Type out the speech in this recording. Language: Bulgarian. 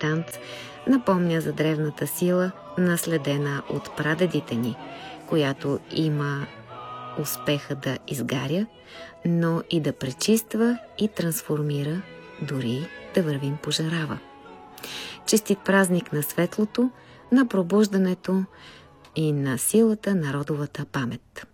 танц напомня за древната сила, наследена от прадедите ни, която има успеха да изгаря, но и да пречиства и трансформира, дори да вървим по жарава. Честит празник на светлото, на пробуждането и на силата на родовата памет!